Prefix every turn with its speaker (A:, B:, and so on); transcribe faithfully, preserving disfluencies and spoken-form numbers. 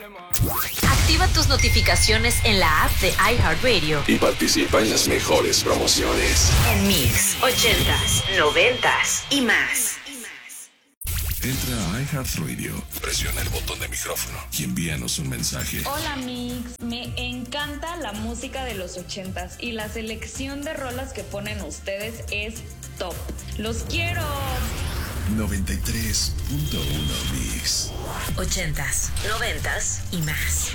A: Activa tus notificaciones en la app de iHeartRadio
B: y participa en las mejores promociones.
A: En Mix, ochentas, noventas y más.
B: Entra a iHeartRadio, presiona el botón de micrófono y envíanos un mensaje.
C: Hola Mix, me encanta la música de los ochentas y la selección de rolas que ponen ustedes es top. ¡Los quiero!
B: noventa y tres punto uno Mix.
A: Ochentas, noventas y más.